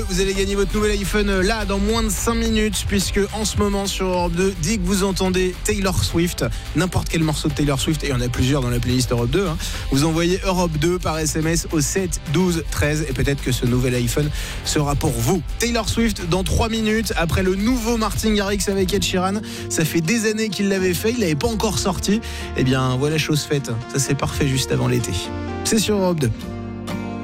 Vous allez gagner votre nouvel iPhone là dans moins de 5 minutes, puisque en ce moment sur Europe 2, dès que vous entendez Taylor Swift, n'importe quel morceau de Taylor Swift, et il y en a plusieurs dans la playlist Europe 2, vous envoyez Europe 2 par SMS au 7 12 13 et peut-être que ce nouvel iPhone sera pour vous. Taylor Swift dans 3 minutes, après le nouveau Martin Garrix avec Ed Sheeran. Ça fait des années qu'il l'avait fait, il l'avait pas encore sorti. Eh bien voilà, chose faite. Ça c'est parfait juste avant l'été. C'est sur Europe 2.